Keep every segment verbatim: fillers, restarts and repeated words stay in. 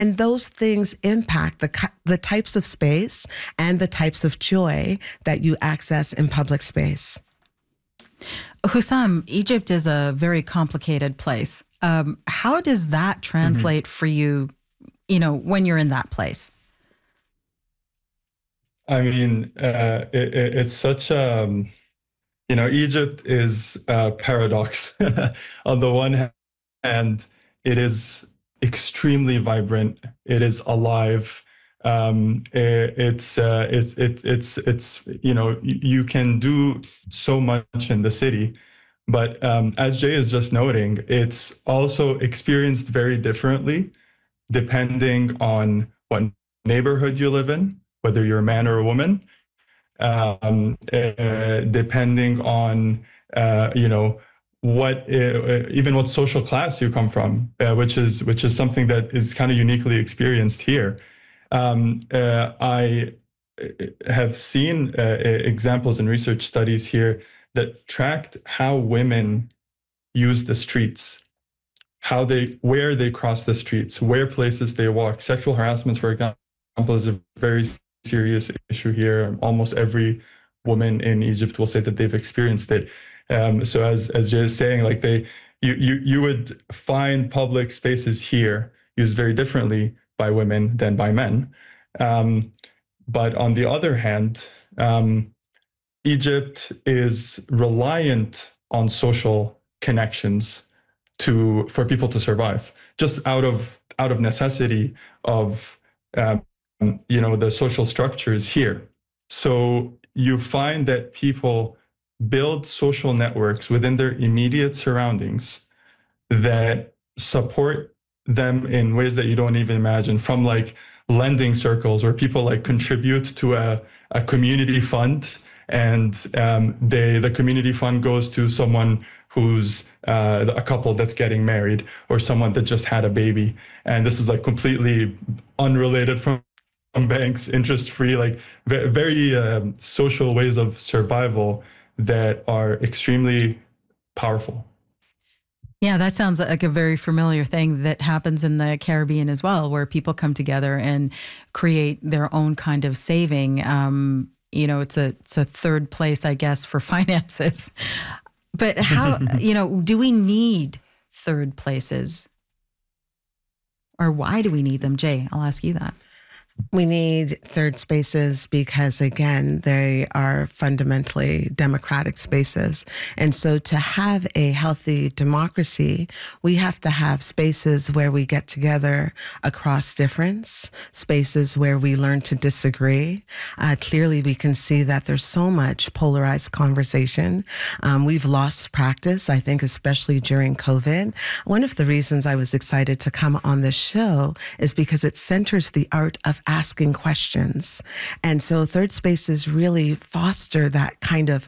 And those things impact the, the types of space and the types of joy that you access in public space. Hussam, Egypt is a very complicated place. Um, how does that translate mm-hmm. for you, you know, when you're in that place? I mean, uh, it, it, it's such a, um, you know, Egypt is a paradox. On the one hand, it is extremely vibrant. It is alive. Um, it, it's, uh, it's, it, it's, it's, you know, you can do so much in the city, but um, as Jay is just noting, it's also experienced very differently depending on what neighborhood you live in, whether you're a man or a woman, um, uh, depending on, uh, you know, what, uh, even what social class you come from, uh, which is, which is something that is kind of uniquely experienced here. Um, uh, I have seen uh, examples and research studies here that tracked how women use the streets, how they, where they cross the streets, where places they walk. Sexual harassment, for example, is a very serious issue here. Almost every woman in Egypt will say that they've experienced it. Um, so as as Jay is saying, like they, you you you would find public spaces here used very differently by women than by men. Um, but on the other hand, um, Egypt is reliant on social connections to for people to survive, just out of out of necessity of um, you know, the social structures here. So you find that people build social networks within their immediate surroundings that support them in ways that you don't even imagine, from like lending circles where people like contribute to a, a community fund, and um, they the community fund goes to someone who's uh, a couple that's getting married, or someone that just had a baby. And this is like completely unrelated from banks, interest-free, like very, very um, social ways of survival that are extremely powerful. Yeah, that sounds like a very familiar thing that happens in the Caribbean as well, where people come together and create their own kind of saving. Um, you know, it's a it's a third place, I guess, for finances. But how, you know, do we need third places? Or why do we need them? Jay, I'll ask you that. We need third spaces because, again, they are fundamentally democratic spaces. And so to have a healthy democracy, we have to have spaces where we get together across difference, spaces where we learn to disagree. Uh, clearly, we can see that there's so much polarized conversation. Um, we've lost practice, I think, especially during COVID. One of the reasons I was excited to come on this show is because it centers the art of asking questions. And so third spaces really foster that kind of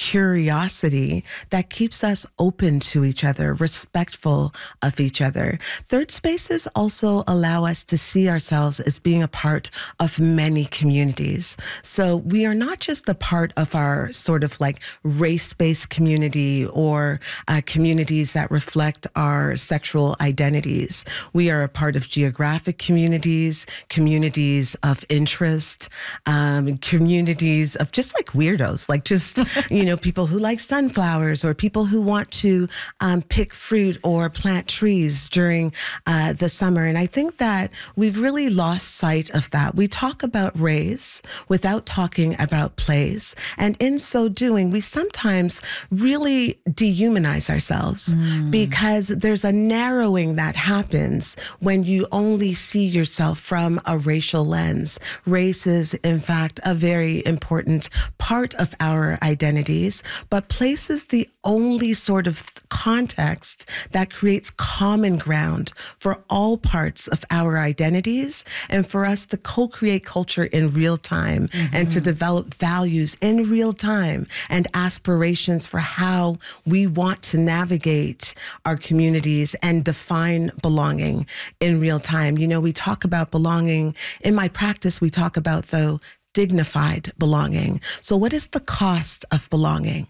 curiosity that keeps us open to each other, respectful of each other. Third spaces also allow us to see ourselves as being a part of many communities. So we are not just a part of our sort of like race-based community or uh, communities that reflect our sexual identities. We are a part of geographic communities, communities of interest, um, communities of just like weirdos, like just, you know, people who like sunflowers, or people who want to um, pick fruit or plant trees during uh, the summer. And I think that we've really lost sight of that. We talk about race without talking about place. And in so doing, we sometimes really dehumanize ourselves mm. because there's a narrowing that happens when you only see yourself from a racial lens. Race is, in fact, a very important part of our identities, but place is the only sort of context that creates common ground for all parts of our identities, and for us to co-create culture in real time mm-hmm. and to develop values in real time and aspirations for how we want to navigate our communities and define belonging in real time. You know, we talk about belonging in my practice, we talk about, though, dignified belonging. So what is the cost of belonging?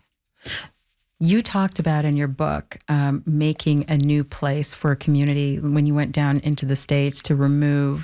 You talked about in your book um, making a new place for a community when you went down into the States to remove